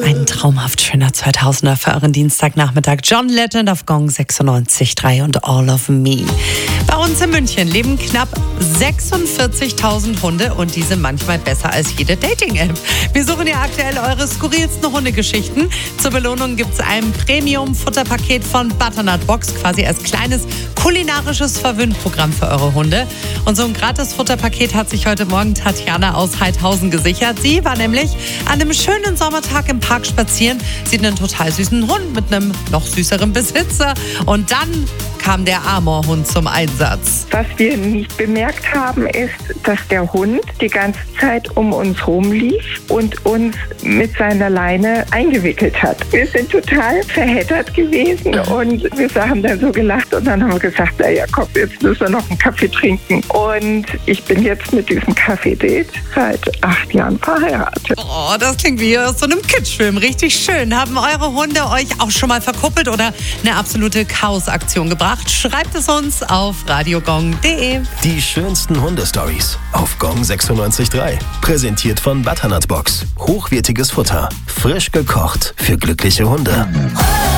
Ein traumhaft schöner 2000er für euren Dienstagnachmittag. John Legend auf Gong 96.3 und All of Me. Bei uns in München leben knapp 46.000 Hunde und die sind manchmal besser als jede Dating-App. Wir suchen ja aktuell eure skurrilsten Hundegeschichten. Zur Belohnung gibt es ein Premium-Futterpaket von Butternut Box, quasi als kleines kulinarisches Verwöhnprogramm für eure Hunde. Und so ein Gratis-Futterpaket hat sich heute Morgen Tatjana aus Heidhausen gesichert. Sie war nämlich an einem schönen Sommertag im Park spazieren, sieht einen total süßen Hund mit einem noch süßeren Besitzer und dann kam der Amorhund zum Einsatz. Was wir nicht bemerkt haben, ist, dass der Hund die ganze Zeit um uns rumlief und uns mit seiner Leine eingewickelt hat. Wir sind total verheddert gewesen und wir haben dann so gelacht und dann haben wir gesagt, naja, komm, jetzt müssen wir noch einen Kaffee trinken. Und ich bin jetzt mit diesem Kaffee-Date seit 8 Jahren verheiratet. Oh, das klingt wie aus so einem Kitschfilm. Richtig schön. Haben eure Hunde euch auch schon mal verkuppelt oder eine absolute Chaosaktion gebracht? Schreibt es uns auf radiogong.de. Die schönsten Hundestories auf Gong 96.3. Präsentiert von Butternut Box. Hochwertiges Futter. Frisch gekocht für glückliche Hunde.